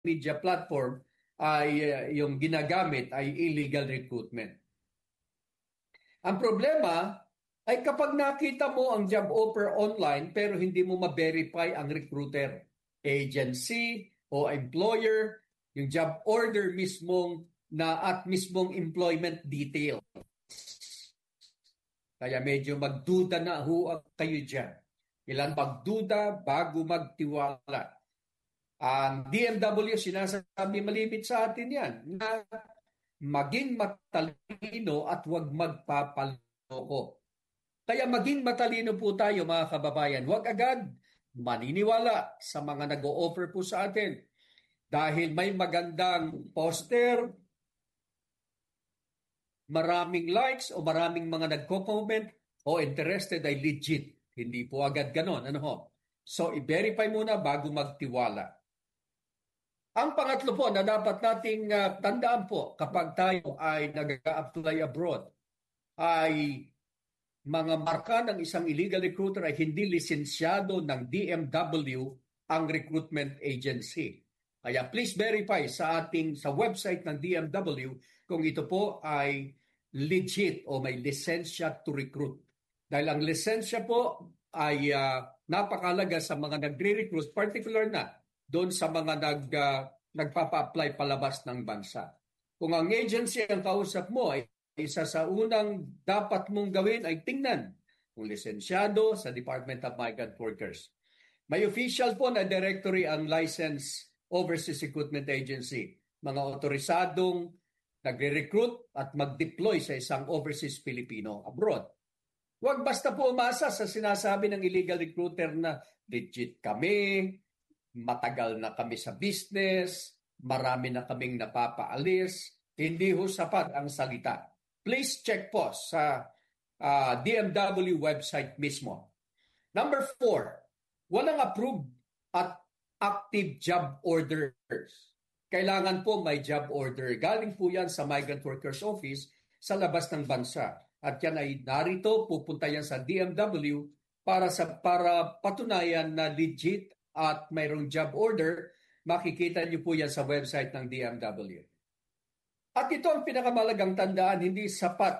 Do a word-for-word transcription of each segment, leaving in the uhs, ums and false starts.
media platform ay uh, yung ginagamit ay illegal recruitment. Ang problema ay kapag nakita mo ang job offer online pero hindi mo ma-verify ang recruiter, agency o employer, yung job order mismong na at mismong employment detail. Kaya medyo magduda na huwag kayo dyan. Ilan magduda bago magtiwala. Ang D M W sinasabi malimit sa atin yan na maging matalino at huwag magpapaloko. Kaya maging matalino po tayo mga kababayan. Huwag agad maniniwala sa mga nag-o-offer po sa atin. Dahil may magandang poster, maraming likes o maraming mga nagko-comment o interested ay legit. Hindi po agad ganon. Ano ho? So, i-verify muna bago magtiwala. Ang pangatlo po na dapat nating uh, tandaan po kapag tayo ay nag-apply abroad ay mga marka ng isang illegal recruiter ay hindi lisensyado ng D M W ang recruitment agency. Kaya please verify sa ating sa website ng D M W kung ito po ay legit o may lisensya to recruit. Dahil ang lisensya po ay uh, napakalaga sa mga nagre-recruit, particular na doon sa mga nag, uh, nagpapa-apply palabas ng bansa. Kung ang agency ang kausap mo ay isa sa unang dapat mong gawin ay tingnan kung lisensyado sa Department of Migrant Workers. May official po na directory ang Licensed Overseas Recruitment Agency, mga otorisadong nagre-recruit at mag-deploy sa isang overseas Filipino abroad. Huwag basta po umasa sa sinasabi ng illegal recruiter na legit kami, matagal na kami sa business, marami na kaming napapaalis. Hindi ho sapat ang salita. Please check po sa uh, D M W website mismo. Number four, walang approved at active job orders. Kailangan po may job order. Galing po yan sa Migrant Workers Office sa labas ng bansa. At yan ay narito, pupunta yan sa D M W para, sa, para patunayan na legit at mayroong job order. Makikita niyo po yan sa website ng D M W. At ito ang pinakamalagang tandaan, hindi sapat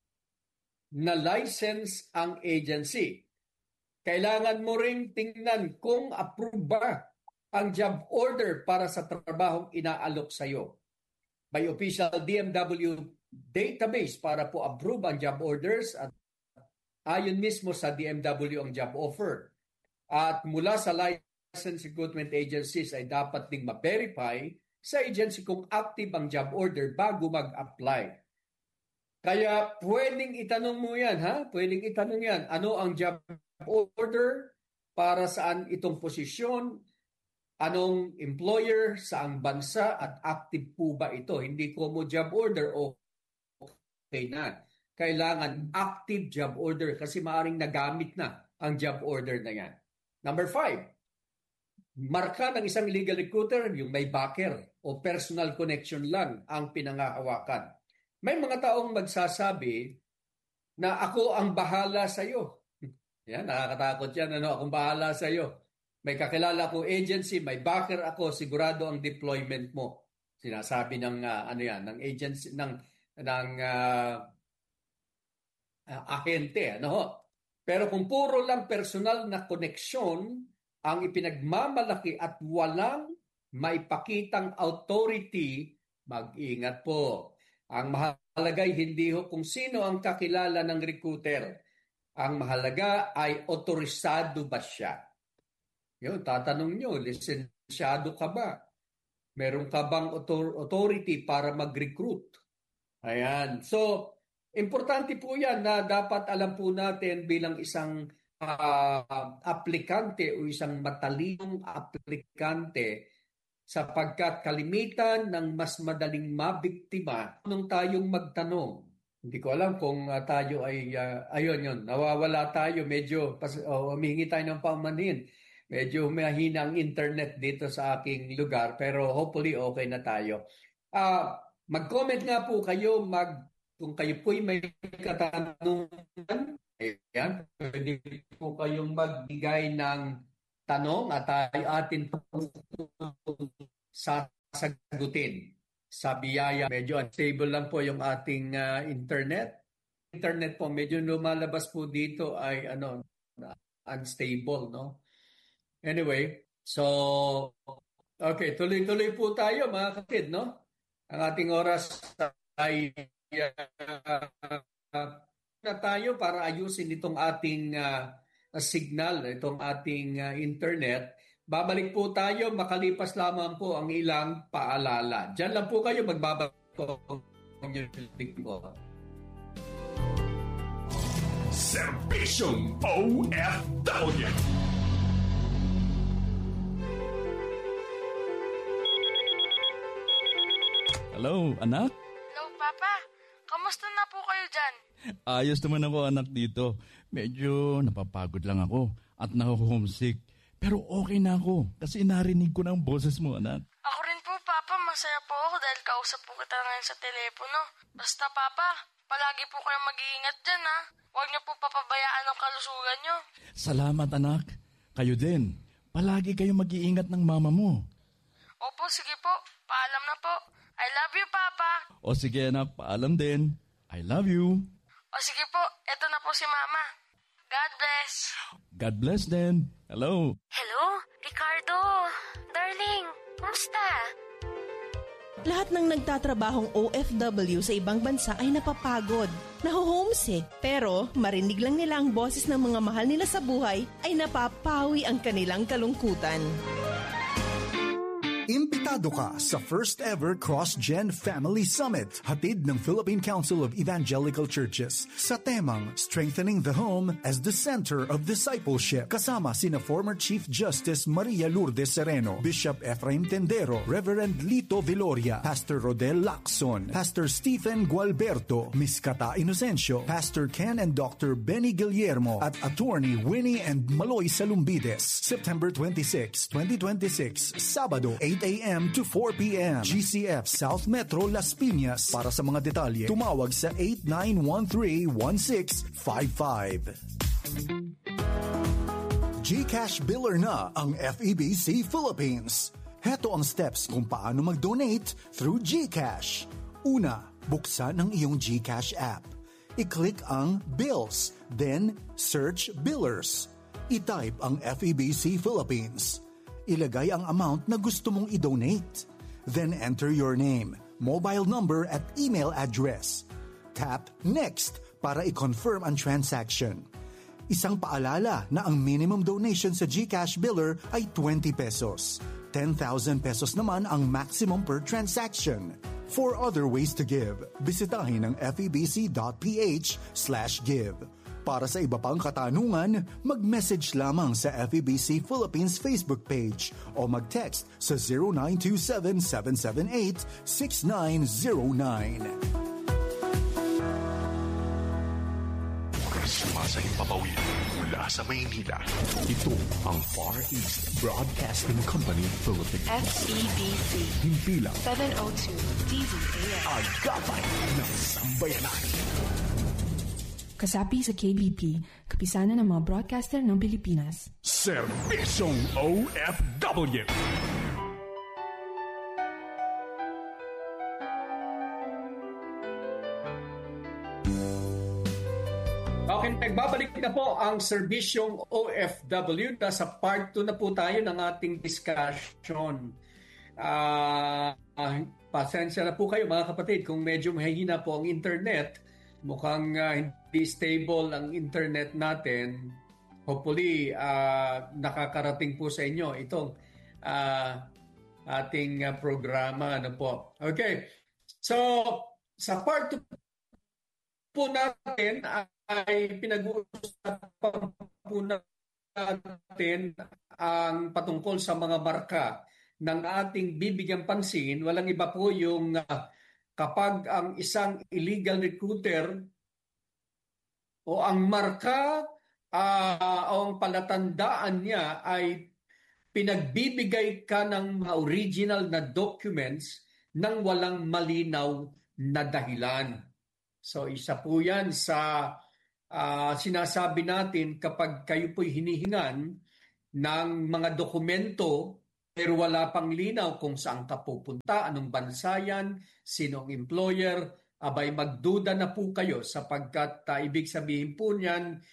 na license ang agency. Kailangan mo ring tingnan kung approve ba ang job order para sa trabahong inaalok sa iyo. May official D M W database para po approve ang job orders at ayon mismo sa D M W ang job offer. At mula sa license recruitment agencies ay dapat ding ma-verify sa agency kung active ang job order bago mag-apply. Kaya pwedeng itanong mo yan, ha? Pwedeng itanong yan. Ano ang job order? Para saan itong posisyon? Anong employer? Saang bansa? At active po ba ito? Hindi ko mo job order o okay na. Kailangan active job order kasi maaaring nagamit na ang job order na yan. Number five, marka ng isang illegal recruiter, yung may backer o personal connection lang ang pinangahawakan. May mga taong magsasabi na ako ang bahala sa iyo. Yan, nakakatakot yan. Ano, akong bahala sa iyo. May kakilala akong agency, may backer ako, sigurado ang deployment mo. Sinasabi ng uh, ano yan, ng agency ng ng uh, uh, ahente, ano? Pero kung puro lang personal na koneksyon ang ipinagmamalaki at walang maipakitang authority, mag-ingat po. Ang mahalaga ay hindi ho kung sino ang kakilala ng recruiter. Ang mahalaga ay otorisado ba siya? Yun, tatanong nyo, lisensyado ka ba? Meron ka bang author- authority para mag-recruit? Ayan. So, importante po yan na dapat alam po natin bilang isang uh, aplikante o isang matalinong aplikante sapagkat kalimitan ng mas madaling mabiktima nung tayong magtanong. Hindi ko alam kung uh, tayo ay, uh, ayun yun, nawawala tayo, medyo uh, humihingi tayo ng paumanhin. Medyo mahina ang internet dito sa aking lugar pero hopefully okay na tayo. Uh, mag-comment nga po kayo, mag, kung kayo po'y may katanungan, ayan, pwede po kayong magbigay ng tanong at tayo atin sasagutin sa biyaya. Medyo unstable lang po yung ating uh, internet. Internet po, medyo lumalabas po dito ay ano, unstable, no? Anyway, so, okay, tuloy-tuloy po tayo mga kapatid, no? Ang ating oras ay uh, na tayo para ayusin itong ating uh, signal, itong ating uh, internet. Babalik po tayo, makalipas lamang po ang ilang paalala. Diyan lang po kayo, magbabalik po ang inyong po. Serbisyong O F W. Hello, anak? Hello, Papa. Kamusta na po kayo dyan? Ayos naman ako, anak, dito. Medyo napapagod lang ako at naho-homesick. Pero okay na ako kasi narinig ko na ang boses mo, anak. Ako rin po, Papa. Masaya po ako dahil kausap po kita ngayon sa telepono. Basta, Papa, palagi po kayong mag-iingat dyan, ha? Huwag niyo po papabayaan ang kalusugan niyo. Salamat, anak. Kayo din. Palagi kayong mag-iingat ng mama mo. Opo, sige po. Paalam na po. I love you, Papa. O sige, anak. Paalam din. I love you. O sige po. Eto na po si Mama. God bless. God bless din. Hello. Hello, Ricardo. Darling, kumusta? Lahat ng nagtatrabahong O F W sa ibang bansa ay napapagod, naho-homesick. Pero marinig lang nila ang boses ng mga mahal nila sa buhay ay napapawi ang kanilang kalungkutan. Imbitado ka sa first ever Cross-Gen Family Summit, hatid ng Philippine Council of Evangelical Churches sa temang Strengthening the Home as the Center of Discipleship. Kasama sina former Chief Justice Maria Lourdes Sereno, Bishop Efraim Tendero, Reverend Lito Viloria, Pastor Rodel Lacson, Pastor Stephen Gualberto, Miss Kata Inocencio, Pastor Ken and Doctor Benny Guillermo, at Attorney Winnie and Maloy Salumbides. September twenty-sixth, twenty twenty-six, Sabado, eight a.m. to four p.m. G C F South Metro Las Piñas. Para sa mga detalye, tumawag sa eight nine one three one six five five. GCash Biller na ang F E B C Philippines. Heto ang steps kung paano mag-donate through GCash. Una, buksan ang iyong GCash app. I-click ang Bills, then search Billers. I-type ang F E B C Philippines. Ilagay ang amount na gusto mong i-donate. Then enter your name, mobile number at email address. Tap Next para i-confirm ang transaction. Isang paalala na ang minimum donation sa GCash Biller ay twenty pesos. ten thousand pesos naman ang maximum per transaction. For other ways to give, bisitahin ang febc.ph slash give. Para sa iba pang katanungan, mag-message lamang sa F E B C Philippines Facebook page o mag-text sa zero nine two seven, seven seven eight, six nine zero nine. Sumasahing papawin mula sa Maynila. Ito ang Far East Broadcasting Company Philippines. F E B C. Himpilang seven oh two D Z A M. Agapay ng Sambayanan. Kasapi sa K B P, kapisanan ng mga broadcaster ng Pilipinas. Serbisyong O F W. Okay, nagbabalik na po ang serbisyong O F W. Nasa part two na po tayo ng ating discussion. Uh, uh, pasensya na po kayo mga kapatid kung medyo mahihina po ang internet. Mukhang uh, hindi stable ang internet natin. Hopefully, uh, nakakarating po sa inyo itong uh, ating uh, programa. Ano po. Okay. So, sa part two po natin ay pinag-uusapan po natin ang patungkol sa mga marka ng ating bibigyang pansin. Walang iba po yung uh, kapag ang isang illegal recruiter o ang marka uh, o ang palatandaan niya ay pinagbibigay ka ng mga original na documents nang walang malinaw na dahilan. So isa po yan sa uh, sinasabi natin kapag kayo po'y hinihingan ng mga dokumento pero wala pang linaw kung saan ka pupunta, anong bansa yan, sinong employer, abay magduda na po kayo sapagkat uh, ibig sabihin po niyan,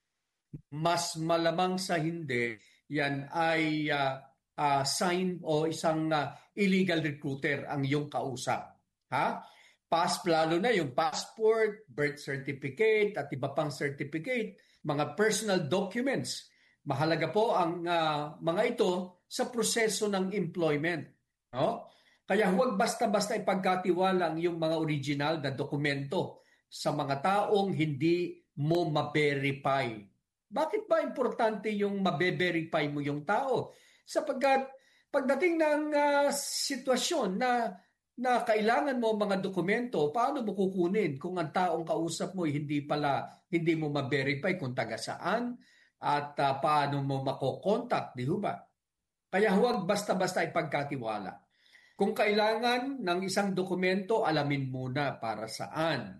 mas malamang sa hindi, yan ay uh, uh, sign o isang uh, illegal recruiter ang iyong kausap. Ha? Pass, lalo na yung passport, birth certificate at iba pang certificate, mga personal documents. Mahalaga po ang uh, mga ito sa proseso ng employment. No? Kaya huwag basta-basta ipagkatiwala ang iyong mga original na dokumento sa mga taong hindi mo ma-verify. Bakit ba importante yung mabe-verify mo yung tao? Sapagkat pagdating ng uh, sitwasyon na, na kailangan mo mga dokumento, paano mo kukunin kung ang taong kausap mo hindi pala, hindi mo ma-verify kung taga saan at uh, paano mo mako-contact, di ba? Kaya huwag basta-basta ipagkatiwala. Kung kailangan ng isang dokumento, alamin muna para saan.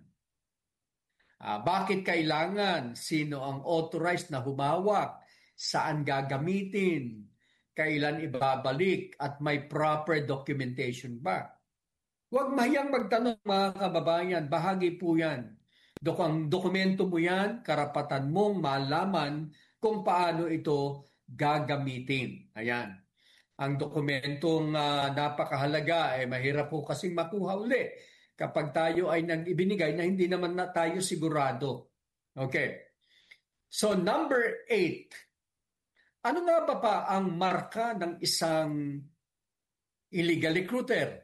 Uh, bakit kailangan? Sino ang authorized na humawak? Saan gagamitin? Kailan ibabalik? At may proper documentation ba? Huwag mahiyang magtanong mga kababayan. Bahagi po yan. Dok ang dokumento mo yan, karapatan mong malaman kung paano ito gagamitin. Ayan. Ang dokumentong uh, napakahalaga, eh, mahirap po kasing makuha uli kapag tayo ay nang ibinigay na hindi naman na tayo sigurado. Okay. So number eight, ano nga ba pa ang marka ng isang illegal recruiter?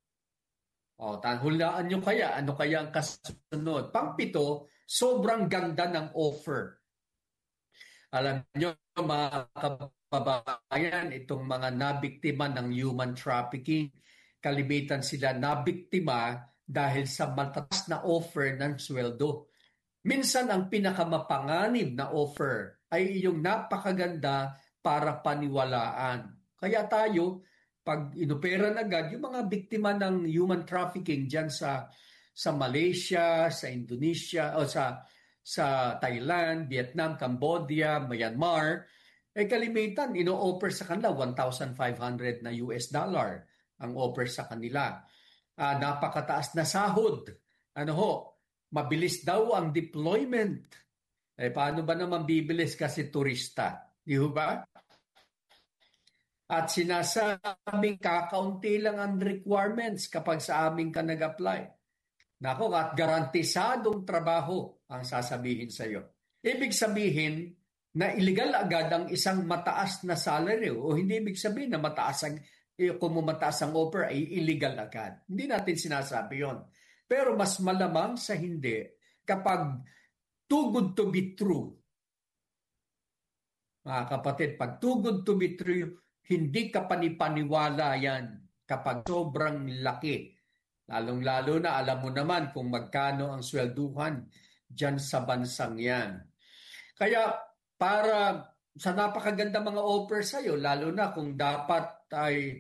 O, hulaan nyo kaya, ano kaya ang kasunod? Pangpito, sobrang ganda ng offer. Alam nyo, mga kababayan, itong mga nabiktima ng human trafficking, kalimitan sila nabiktima dahil sa mataas na offer ng sweldo. Minsan ang pinakamapanganib na offer ay yung napakaganda para paniwalaan. Kaya tayo, pag inoperan agad, yung mga biktima ng human trafficking dyan sa, sa Malaysia, sa Indonesia, o sa, sa Thailand, Vietnam, Cambodia, Myanmar, ay kalimitan, ino-offer sa kanila one thousand five hundred na U S dollar ang offer sa kanila. Uh, napakataas na sahod. Ano ho? Mabilis daw ang deployment. Eh, paano ba naman bibilis kasi turista? Di ba? At sinasabing kakaunti lang ang requirements kapag sa amin ka nag-apply. Nako, at garantisadong trabaho ang sasabihin sa iyo. Ibig sabihin na illegal agad ang isang mataas na salary o hindi ibig sabihin na mataas ang, kung mataas ang offer ay illegal agad. Hindi natin sinasabi yon. Pero mas malamang sa hindi kapag too good to be true. Mga kapatid, pag too good to be true, hindi ka panipaniwala yan kapag sobrang laki. Lalong-lalo na alam mo naman kung magkano ang swelduhan dyan sa bansang yan. Kaya para sa napakaganda mga offer sa'yo, lalo na kung dapat ay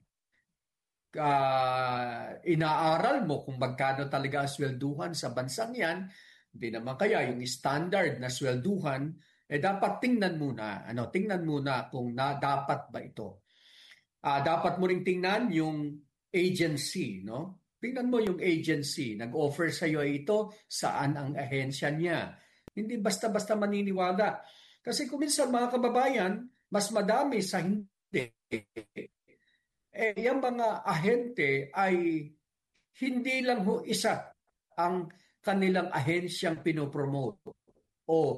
uh, inaaral mo kung magkano talaga ang swelduhan sa bansang yan, hindi naman kaya yung standard na swelduhan, eh dapat tingnan muna, ano, tingnan muna kung na, dapat ba ito. Uh, dapat mo ring tingnan yung agency, no? Tingnan mo yung agency, nag-offer sa iyo ito, saan ang ahensya niya. Hindi basta-basta maniniwala. Kasi kung minsan mga kababayan, mas madami sa hindi. Eh, yung mga ahente ay hindi lang ho isa ang kanilang ahensyang pinopromote o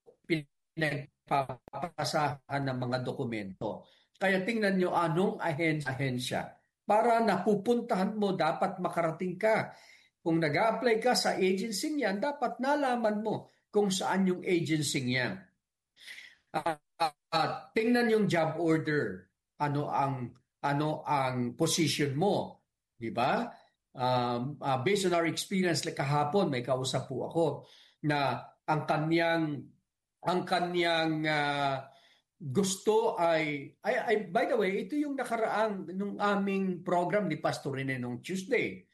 pinagpapasahan ng mga dokumento. Kaya tingnan nyo anong ahensya para napupuntahan mo, dapat makarating ka. Kung nag-a-apply ka sa agency niyan, dapat nalaman mo kung saan yung agency niyan. Uh, uh, uh, tingnan yung job order. Ano ang ano ang position mo, di ba? Um, uh, based on our experience, like kahapon may kausap po ako na ang kanyang ang kanyang uh, gusto ay, ay, ay, by the way, ito yung nakaraang nung aming program ni Pastor Rene nung Tuesday.